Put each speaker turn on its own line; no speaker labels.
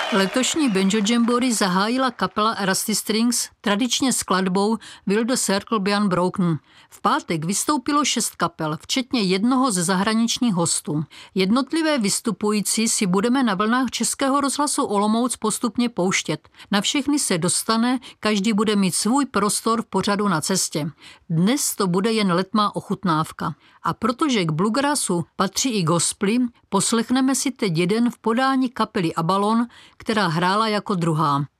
Letošní Banjo Jamboree zahájila kapela Rusty Strings tradičně skladbou Will the Circle Be Unbroken. V pátek vystoupilo 6 kapel, včetně jednoho ze zahraničních hostů. Jednotlivé vystupující si budeme na vlnách Českého rozhlasu Olomouc postupně pouštět. Na všechny se dostane, každý bude mít svůj prostor v pořadu Na cestě. Dnes to bude jen letmá ochutnávka. A protože k bluegrassu patří i gospely, poslechneme si teď jeden v podání kapely Abalon, která hrála jako druhá.